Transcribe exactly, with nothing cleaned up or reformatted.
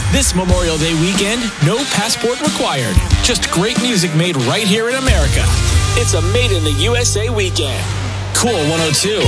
This Memorial Day weekend, no passport required. Just great music made right here in America. It's a Made in the U S A weekend. Cool one oh two.